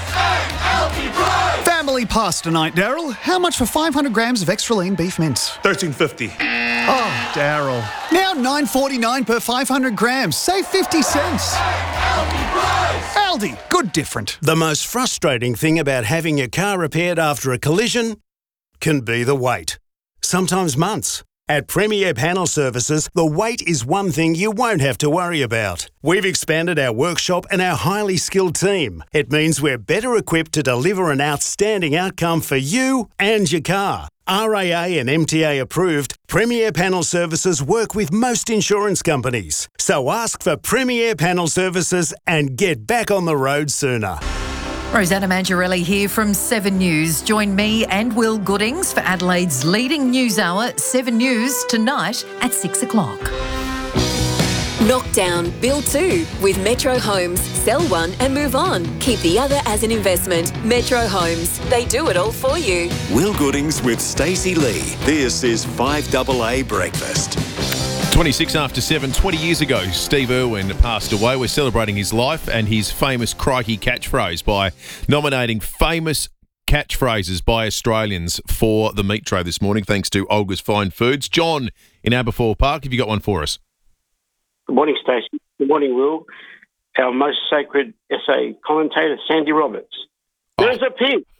Family pasta night, Daryl. How much for 500 grams of extra lean beef mince? $13.50. Oh, Daryl. Now $9.49 per 500 grams. Save 50 cents. Aldi. Good different. The most frustrating thing about having your car repaired after a collision can be the wait. Sometimes months. At Premier Panel Services, the wait is one thing you won't have to worry about. We've expanded our workshop and our highly skilled team. It means we're better equipped to deliver an outstanding outcome for you and your car. RAA and MTA approved, Premier Panel Services work with most insurance companies. So ask for Premier Panel Services and get back on the road sooner. Rosanna Mangiarelli here from 7 News. Join me and Will Goodings for Adelaide's leading news hour, 7 News, tonight at 6 o'clock. Knockdown, build 2 with Metro Homes. Sell one and move on. Keep the other as an investment. Metro Homes. They do it all for you. Will Goodings with Stacey Lee. This is 5AA Breakfast. 26 after 7, 20 years ago, Steve Irwin passed away. We're celebrating his life and his famous crikey catchphrase by nominating famous catchphrases by Australians for the meat tray this morning, thanks to Olga's Fine Foods. John in Aberfoyle Park, have you got one for us? Good morning, Stacey. Good morning, Will. Our most sacred essay commentator, Sandy Roberts. There's a pig.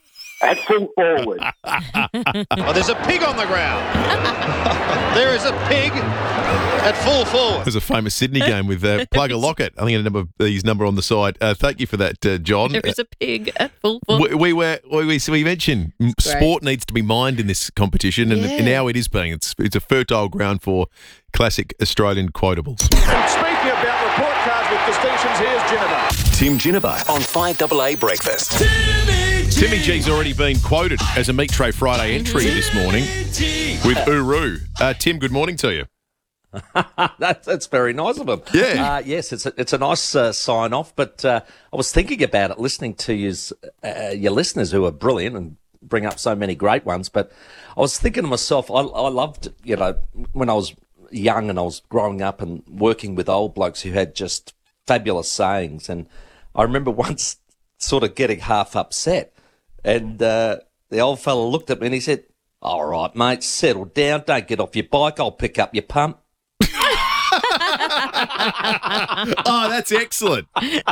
at full forward. Oh, there's a pig on the ground. There is a pig at full forward. There's a famous Sydney game with Plugger Lockett. I think his number on the side. Thank you for that, John. There is a pig at full forward. We mentioned sport needs to be mined in this competition, and now it is being. It's a fertile ground for classic Australian quotables. And speaking about report cards with distinctions, here's Ginnivan. Tim Ginnivan on 5AA Breakfast. Timmy G's already been quoted as a Meat Tray Friday entry this morning with Uru. Tim, good morning to you. That's very nice of him. Yeah. Yes, it's a nice sign off. But I was thinking about it, listening to your listeners who are brilliant and bring up so many great ones. But I was thinking to myself, I loved, when I was young and I was growing up and working with old blokes who had just fabulous sayings. And I remember once sort of getting half upset, and the old fella looked at me and he said, "All right, mate, settle down. Don't get off your bike. I'll pick up your pump." Oh, that's excellent.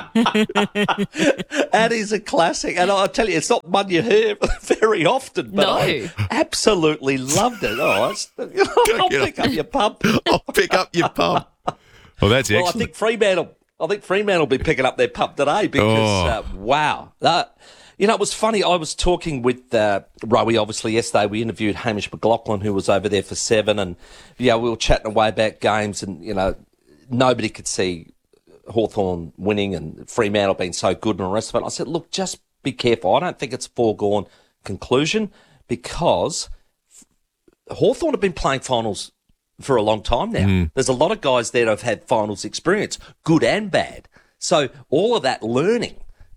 That is a classic. And I'll tell you, it's not one you hear very often, but I absolutely loved it. I'll pick up your pump. I'll pick up your pump. Well, that's excellent. I think Fremantle will be picking up their pump today because, wow. It was funny. I was talking with Rowie, obviously, yesterday. We interviewed Hamish McLaughlin, who was over there for 7, and we were chatting away about games, and, nobody could see Hawthorn winning and Fremantle being so good and all the rest of it. And I said, look, just be careful. I don't think it's a foregone conclusion because Hawthorn have been playing finals for a long time now. There's a lot of guys there that have had finals experience, good and bad. So all of that learning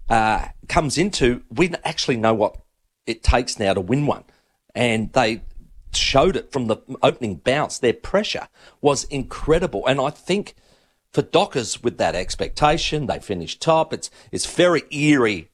comes into, we actually know what it takes now to win one. And they showed it from the opening bounce. Their pressure was incredible. And I think for Dockers, with that expectation, they finished top. It's very eerie,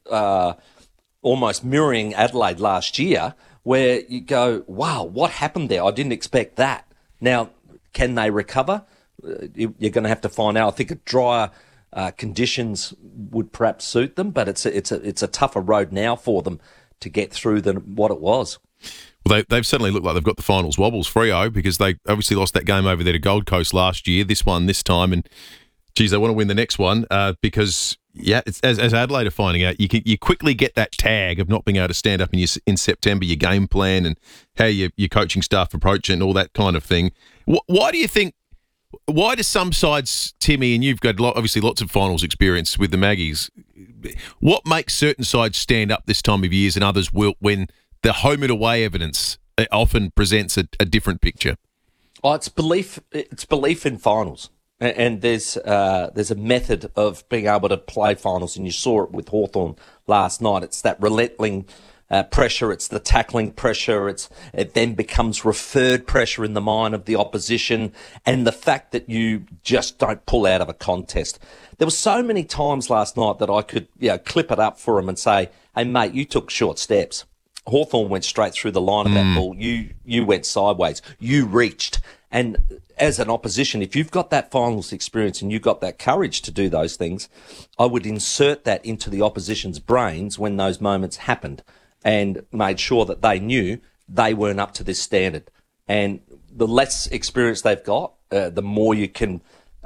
almost mirroring Adelaide last year, where you go, wow, what happened there? I didn't expect that. Now, can they recover? You're going to have to find out. I think a drier conditions would perhaps suit them, but it's a tougher road now for them to get through than what it was. Well, they've certainly looked like they've got the finals wobbles, Freo, because they obviously lost that game over there to Gold Coast last year. This one this time, and geez, they want to win the next one because it's, as Adelaide are finding out, you quickly get that tag of not being able to stand up in September, your game plan and how your coaching staff approach it and all that kind of thing. Why do you think? Why do some sides, Timmy, and you've got obviously lots of finals experience with the Maggies, what makes certain sides stand up this time of year and others will when the home and away evidence often presents a different picture? Oh, it's belief in finals. And there's a method of being able to play finals, and you saw it with Hawthorn last night. It's that relentless pressure, it's the tackling pressure, it then becomes referred pressure in the mind of the opposition, and the fact that you just don't pull out of a contest. There were so many times last night that I could clip it up for him and say, hey, mate, you took short steps. Hawthorn went straight through the line of that ball. You went sideways. You reached. And as an opposition, if you've got that finals experience and you've got that courage to do those things, I would insert that into the opposition's brains when those moments happened and made sure that they knew they weren't up to this standard. And the less experience they've got, the more you can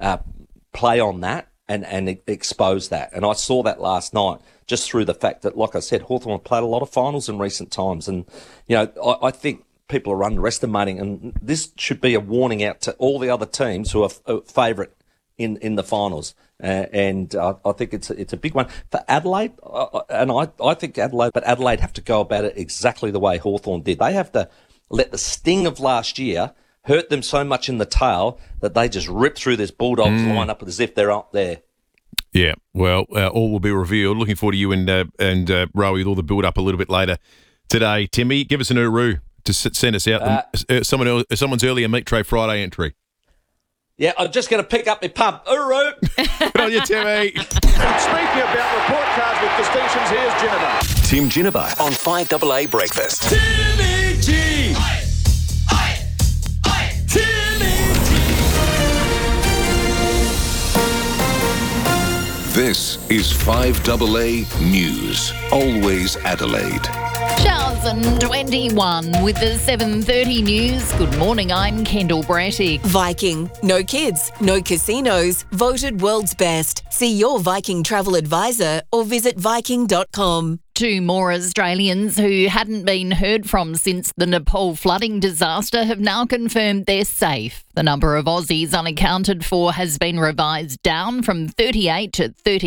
play on that and expose that. And I saw that last night just through the fact that, like I said, Hawthorn have played a lot of finals in recent times. And, I think people are underestimating, and this should be a warning out to all the other teams who are favourite in the finals. And I think it's a big one. For Adelaide, and I think Adelaide have to go about it exactly the way Hawthorn did. They have to let the sting of last year hurt them so much in the tail that they just rip through this Bulldogs lineup as if they're up there. Yeah, well, all will be revealed. Looking forward to you and Rowie with all the build-up a little bit later today. Timmy, give us an Uru to send us out someone's earlier Meat Tray Friday entry. Yeah, I'm just going to pick up my pump. Uru! Good on you, Timmy. And speaking about report cards with distinctions, here's Ginnivan. Tim Ginnivan on 5AA Breakfast. Timmy G! This is 5AA News. Always Adelaide. 2021 with the 7:30 news. Good morning, I'm Kendall Brattick. Viking. No kids, no casinos. Voted world's best. See your Viking travel advisor or visit Viking.com. 2 more Australians who hadn't been heard from since the Nepal flooding disaster have now confirmed they're safe. The number of Aussies unaccounted for has been revised down from 38 to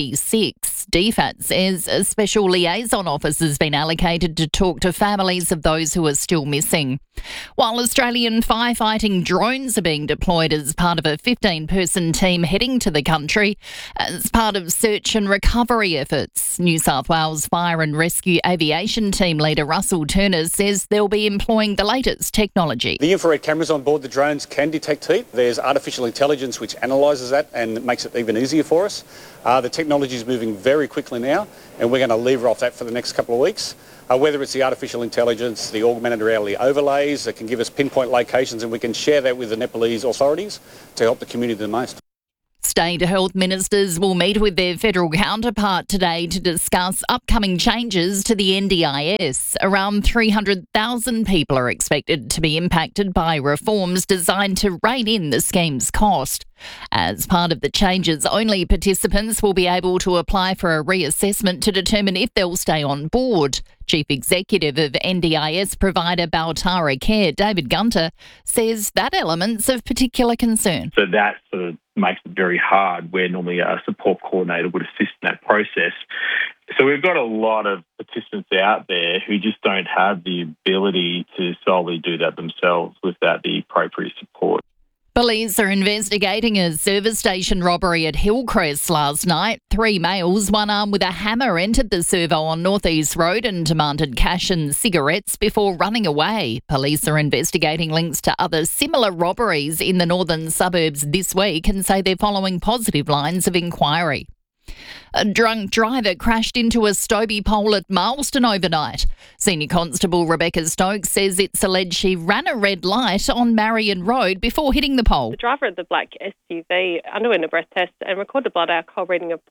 36. DFAT says a special liaison officer has been allocated to talk to families of those who are still missing. While Australian firefighting drones are being deployed as part of a 15-person team heading to the country as part of search and recovery efforts. New South Wales Fire and Rescue Aviation Team leader Russell Turner says they'll be employing the latest technology. The infrared cameras on board the drones can detect heat. There's artificial intelligence which analyses that and makes it even easier for us. The technology is moving very quickly now, and we're going to lever off that for the next couple of weeks. Whether it's the artificial intelligence, the augmented reality overlays that can give us pinpoint locations, and we can share that with the Nepalese authorities to help the community the most. State health ministers will meet with their federal counterpart today to discuss upcoming changes to the NDIS. Around 300,000 people are expected to be impacted by reforms designed to rein in the scheme's cost. As part of the changes, only participants will be able to apply for a reassessment to determine if they'll stay on board. Chief Executive of NDIS provider Baltara Care, David Gunter, says that element's of particular concern. So that sort of makes it very hard where normally a support coordinator would assist in that process. So we've got a lot of participants out there who just don't have the ability to solely do that themselves without the appropriate support. Police are investigating a service station robbery at Hillcrest last night. 3 males, one armed with a hammer, entered the servo on North East Road and demanded cash and cigarettes before running away. Police are investigating links to other similar robberies in the northern suburbs this week and say they're following positive lines of inquiry. A drunk driver crashed into a Stobie pole at Marlston overnight. Senior Constable Rebecca Stokes says it's alleged she ran a red light on Marion Road before hitting the pole. The driver of the black SUV underwent a breath test and recorded a blood alcohol reading of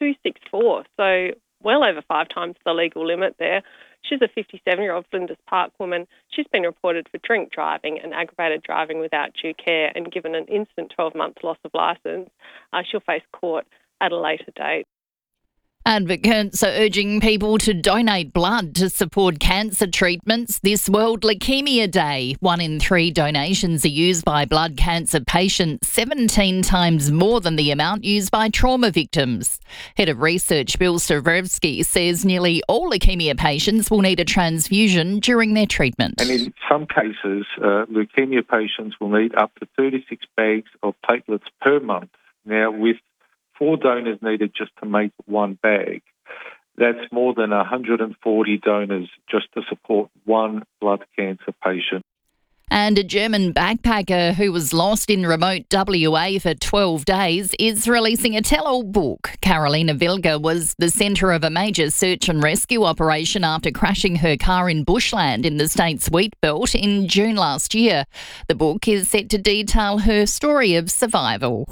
0.264, so well over 5 times the legal limit there. She's a 57-year-old Flinders Park woman. She's been reported for drink driving and aggravated driving without due care and given an instant 12-month loss of licence. She'll face court at a later date. Advocates are urging people to donate blood to support cancer treatments this World Leukaemia Day. 1 in 3 donations are used by blood cancer patients, 17 times more than the amount used by trauma victims. Head of Research Bill Stavrevsky says nearly all leukaemia patients will need a transfusion during their treatment. And in some cases, leukaemia patients will need up to 36 bags of platelets per month. Now, with 4 donors needed just to make 1 bag, that's more than 140 donors just to support 1 blood cancer patient. And a German backpacker who was lost in remote WA for 12 days is releasing a tell-all book. Carolina Vilga was the centre of a major search and rescue operation after crashing her car in bushland in the state's wheat belt in June last year. The book is set to detail her story of survival.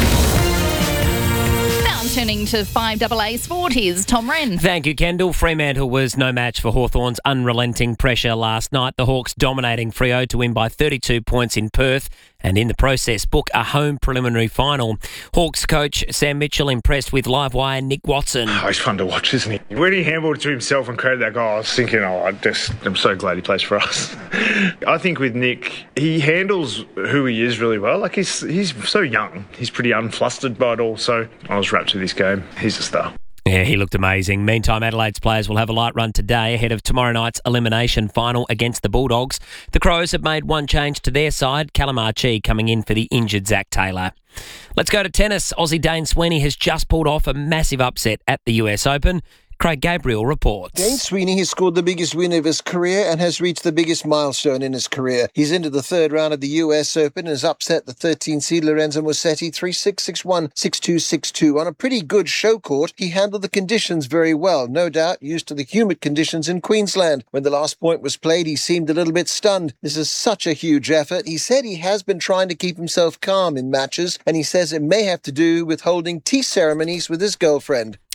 Turning to 5AA Sport, here's Tom Wren. Thank you, Kendall. Fremantle was no match for Hawthorn's unrelenting pressure last night. The Hawks dominating Freo to win by 32 points in Perth and in the process book a home preliminary final. Hawks coach Sam Mitchell impressed with Livewire Nick Watson. Oh, he's fun to watch, isn't he? When he handballed it to himself and created that goal, I was thinking, I'm so glad he plays for us. I think with Nick, he handles who he is really well. Like, he's so young. He's pretty unflustered by it all, so I was wrapped with this game. He's a star. Yeah, he looked amazing. Meantime, Adelaide's players will have a light run today ahead of tomorrow night's elimination final against the Bulldogs. The Crows have made one change to their side, Callum Archie coming in for the injured Zach Taylor. Let's go to tennis. Aussie Dane Sweeney has just pulled off a massive upset at the US Open. Craig Gabriel reports. Dane Sweeney has scored the biggest win of his career and has reached the biggest milestone in his career. He's into the 3rd round of the US Open and has upset the 13-seed Lorenzo Musetti 3-6, 6-1, 6-2, 6-2. On a pretty good show court, he handled the conditions very well, no doubt used to the humid conditions in Queensland. When the last point was played, he seemed a little bit stunned. This is such a huge effort. He said he has been trying to keep himself calm in matches, and he says it may have to do with holding tea ceremonies with his girlfriend.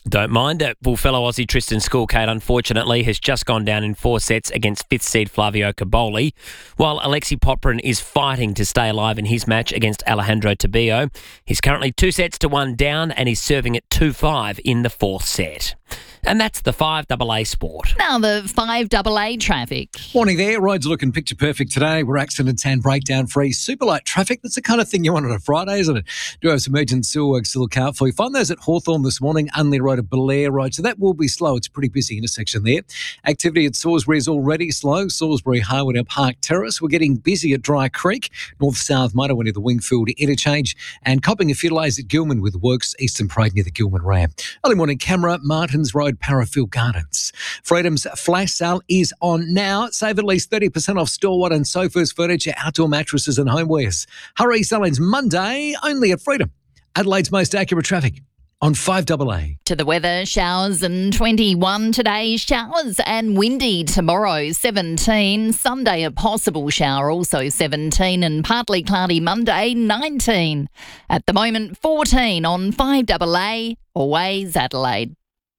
Don't mind it. Well, fellow Aussie Tristan Schoolcate, unfortunately, has just gone down in 4 sets against 5th seed Flavio Caboli, while Alexi Poprin is fighting to stay alive in his match against Alejandro Tobio. He's currently 2-1 down and he's serving at 2-5 in the 4th set. And that's the 5AA Sport. Now the 5AA traffic. Morning there. Roads are looking picture perfect today. We're accidents and breakdown free. Super light traffic. That's the kind of thing you want on a Friday, isn't it? Do have some urgent sewer works to look out for. You find those at Hawthorne this morning, Unley Road at Belair Road. So that will be slow. It's a pretty busy intersection there. Activity at Salisbury is already slow. Salisbury Highway and Park Terrace. We're getting busy at Dry Creek. North-south motorway near the Wingfield interchange. And copping a few delays at Gilman with works. Eastern Parade near the Gilman ramp. Early morning camera, Martins Road, Parafield Gardens. Freedom's flash sale is on now. Save at least 30% off store-wide and sofas, furniture, outdoor mattresses and homewares. Hurry selling's Monday only at Freedom. Adelaide's most accurate traffic on 5AA. To the weather, showers and 21 today, showers and windy tomorrow, 17. Sunday a possible shower, also 17, and partly cloudy Monday, 19. At the moment, 14 on 5AA, always Adelaide.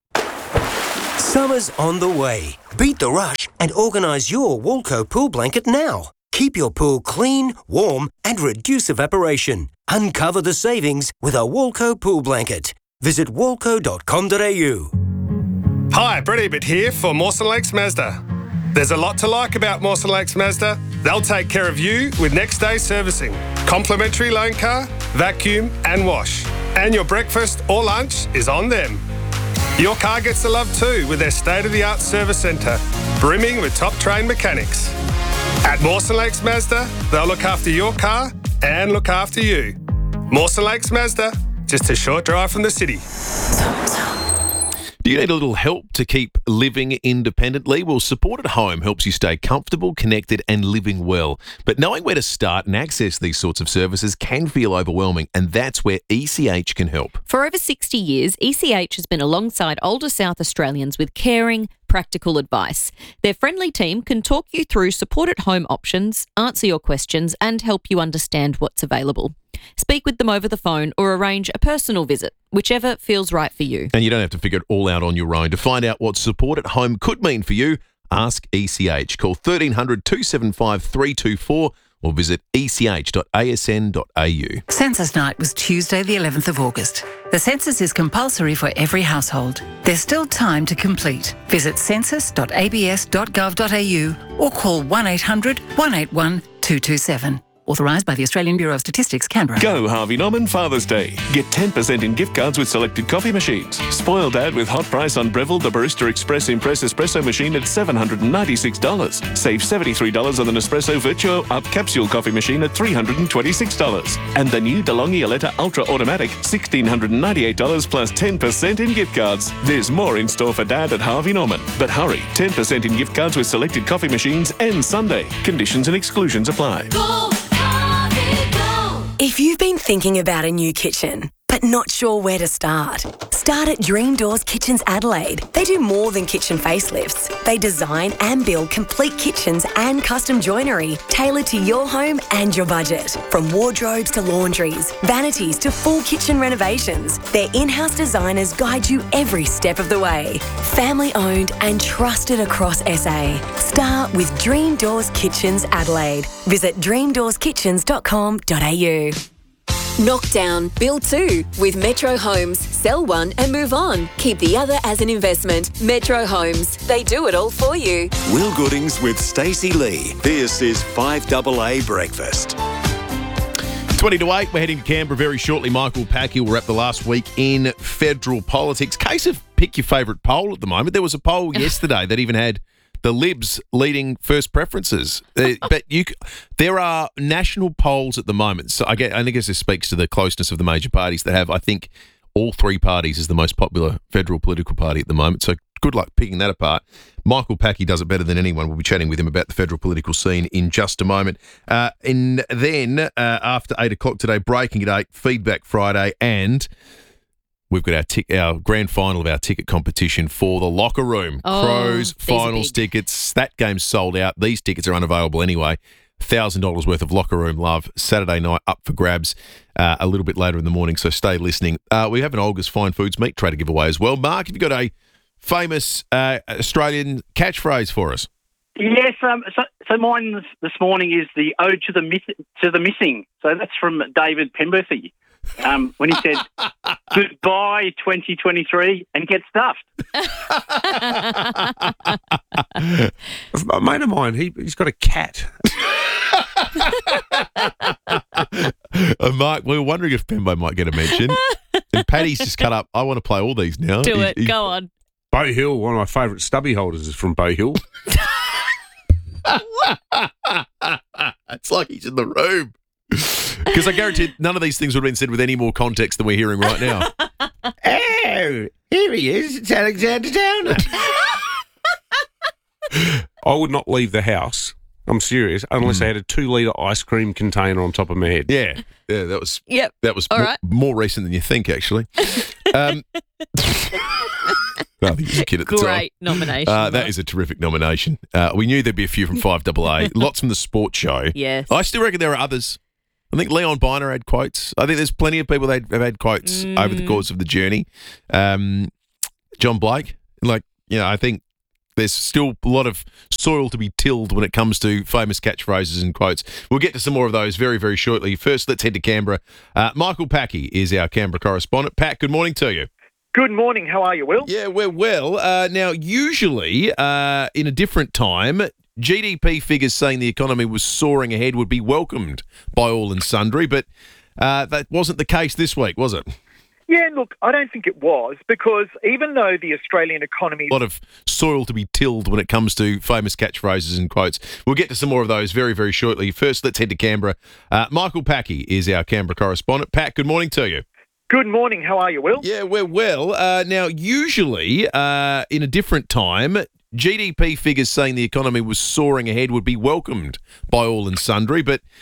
Summer's on the way. Beat the rush and organise your Walco pool blanket now. Keep your pool clean, warm and reduce evaporation. Uncover the savings with a Walco pool blanket. Visit walco.com.au. Hi, Brett Ebert here for Mawson Lakes Mazda. There's a lot to like about Mawson Lakes Mazda. They'll take care of you with next day servicing, complimentary loan car, vacuum and wash. And your breakfast or lunch is on them. Your car gets the love too with their state-of-the-art service centre, brimming with top-trained mechanics. At Mawson Lakes Mazda, they'll look after your car and look after you. Mawson Lakes Mazda, just a short drive from the city. Do you need a little help to keep living independently? Well, Support at Home helps you stay comfortable, connected and living well. But knowing where to start and access these sorts of services can feel overwhelming, and that's where ECH can help. For over 60 years, ECH has been alongside older South Australians with caring, practical advice. Their friendly team can talk you through support at home options, answer your questions and help you understand what's available. Speak with them over the phone or arrange a personal visit, whichever feels right for you. And you don't have to figure it all out on your own. To find out what support at home could mean for you, ask ECH. Call 1300 275 324 or visit ech.asn.au. Census night was Tuesday the 11th of August. The census is compulsory for every household. There's still time to complete. Visit census.abs.gov.au or call 1800 181 227. Authorised by the Australian Bureau of Statistics, Canberra. Go Harvey Norman Father's Day. Get 10% in gift cards with selected coffee machines. Spoil Dad with hot price on Breville the Barista Express Impress Espresso machine at $796. Save $73 on the Nespresso Virtuo Up Capsule coffee machine at $326. And the new DeLonghi Aletta Ultra Automatic, $1,698 plus 10% in gift cards. There's more in store for Dad at Harvey Norman. But hurry, 10% in gift cards with selected coffee machines ends Sunday. Conditions and exclusions apply. If you've been thinking about a new kitchen, but not sure where to start, start at Dream Doors Kitchens Adelaide. They do more than kitchen facelifts. They design and build complete kitchens and custom joinery tailored to your home and your budget. From wardrobes to laundries, vanities to full kitchen renovations, their in-house designers guide you every step of the way. Family owned and trusted across SA. Start with Dream Doors Kitchens Adelaide. Visit dreamdoorskitchens.com.au. Knock down, build two with Metro Homes. Sell one and move on. Keep the other as an investment. Metro Homes. They do it all for you. Will Goodings with Stacey Lee. This is 5AA Breakfast. 20 to 8, we're heading to Canberra very shortly. Michael Packy will wrap the last week in federal politics. Case of pick your favourite poll at the moment. There was a poll yesterday that even had the Libs leading first preferences. But there are national polls at the moment. So I guess this speaks to the closeness of the major parties that have, I think, all three parties as the most popular federal political party at the moment. So good luck picking that apart. Michael Packy does it better than anyone. We'll be chatting with him about the federal political scene in just a moment. And then after 8 o'clock today, Breaking at 8, Feedback Friday, and we've got our grand final of our ticket competition for the Locker Room. Crows finals tickets. That game's sold out. These tickets are unavailable anyway. $1,000 worth of locker room love Saturday night up for grabs a little bit later in the morning, so stay listening. We have an Olga's Fine Foods meat tray to give away as well. Mark, have you got a famous Australian catchphrase for us? Yes, so mine this morning is the Ode to the Missing. So that's from David Pemberthy, when he said, "Goodbye 2023 and get stuffed." A mate of mine, he's got a cat. Mark, we were wondering if Pembo might get a mention. And Paddy's just cut up. I want to play all these now. Do it. Go on. Bow Hill, one of my favourite stubby holders is from Bow Hill. It's like he's in the room. Because I guarantee none of these things would have been said with any more context than we're hearing right now. Oh, here he is. It's Alexander Downer. I would not leave the house, I'm serious, unless I had a 2-litre ice cream container on top of my head. Yeah, that was All right. more recent than you think, actually. I think he's a kid at the time. Great nomination. That is a terrific nomination. We knew there'd be a few from 5AA. Lots from the sports show. Yes. I still reckon there are others. I think Leon Biner had quotes. I think there's plenty of people that have had quotes over the course of the journey. John Blake, I think there's still a lot of soil to be tilled when it comes to famous catchphrases and quotes. We'll get to some more of those very, very shortly. First, let's head to Canberra. Michael Packey is our Canberra correspondent. Pat, good morning to you. Good morning. How are you, Will? Yeah, we're well. Now, usually, in a different time, GDP figures saying the economy was soaring ahead would be welcomed by all and sundry, but that wasn't the case this week, was it? Yeah, look, I don't think it was, because even though the Australian economy... A lot of soil to be tilled when it comes to famous catchphrases and quotes. We'll get to some more of those very, very shortly. First, let's head to Canberra. Michael Packey is our Canberra correspondent. Pat, good morning to you. Good morning. How are you, Will? Yeah, we're well. Now, usually, in a different time, GDP figures saying the economy was soaring ahead would be welcomed by all and sundry, but